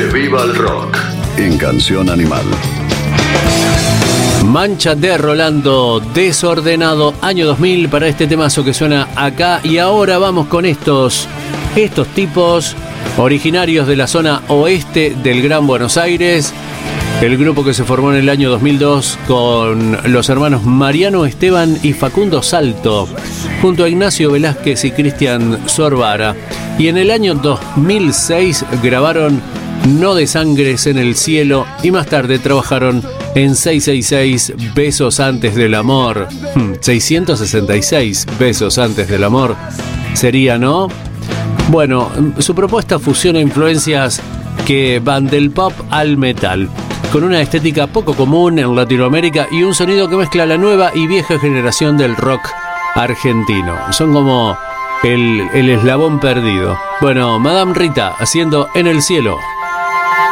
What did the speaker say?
¡Viva el rock! En Canción Animal. Mancha de Rolando, Desordenado, año 2000 para este temazo que suena acá. Y ahora vamos con estos tipos originarios de la zona oeste del Gran Buenos Aires. El grupo que se formó en el año 2002 con los hermanos Mariano Esteban y Facundo Salto, junto a Ignacio Velázquez y Cristian Sorbara. Y en el año 2006 grabaron No de Sangres en el Cielo y más tarde trabajaron en 666 Besos Antes del Amor. 666 Besos Antes del Amor sería, ¿no? Bueno, su propuesta fusiona influencias que van del pop al metal, con una estética poco común en Latinoamérica y un sonido que mezcla la nueva y vieja generación del rock argentino. Son como el eslabón perdido. Bueno, Madame Rita haciendo En el Cielo.